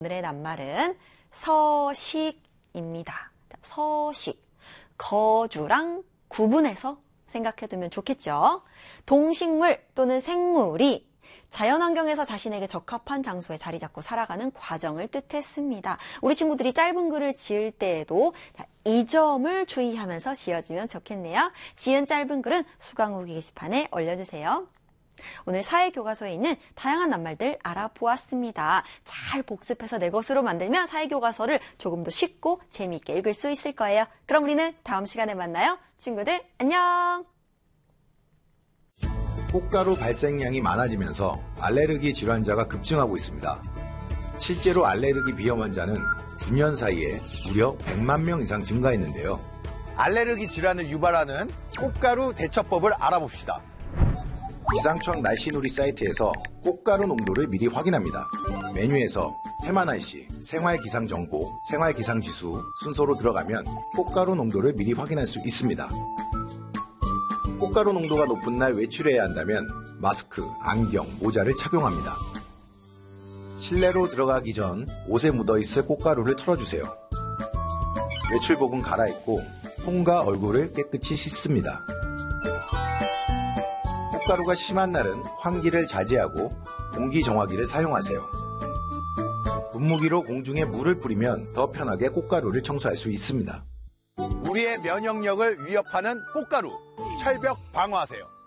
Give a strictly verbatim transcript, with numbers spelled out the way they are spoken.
오늘의 낱말은 서식입니다. 서식, 거주랑 구분해서 생각해두면 좋겠죠. 동식물 또는 생물이 자연환경에서 자신에게 적합한 장소에 자리 잡고 살아가는 과정을 뜻했습니다. 우리 친구들이 짧은 글을 지을 때에도 이 점을 주의하면서 지어주면 좋겠네요. 지은 짧은 글은 수강후기 게시판에 올려주세요. 오늘 사회교과서에 있는 다양한 낱말들 알아보았습니다. 잘 복습해서 내 것으로 만들면 사회교과서를 조금 더 쉽고 재미있게 읽을 수 있을 거예요. 그럼 우리는 다음 시간에 만나요. 친구들 안녕! 꽃가루 발생량이 많아지면서 알레르기 질환자가 급증하고 있습니다. 실제로 알레르기 비염 환자는 구 년 사이에 무려 백만 명 이상 증가했는데요. 알레르기 질환을 유발하는 꽃가루 대처법을 알아봅시다. 기상청 날씨놀이 사이트에서 꽃가루 농도를 미리 확인합니다. 메뉴에서 테마날씨, 생활기상정보, 생활기상지수 순서로 들어가면 꽃가루 농도를 미리 확인할 수 있습니다. 꽃가루 농도가 높은 날 외출해야 한다면 마스크, 안경, 모자를 착용합니다. 실내로 들어가기 전 옷에 묻어있을 꽃가루를 털어주세요. 외출복은 갈아입고 손과 얼굴을 깨끗이 씻습니다. 꽃가루가 심한 날은 환기를 자제하고 공기정화기를 사용하세요. 분무기로 공중에 물을 뿌리면 더 편하게 꽃가루를 청소할 수 있습니다. 우리의 면역력을 위협하는 꽃가루, 철벽 방어하세요.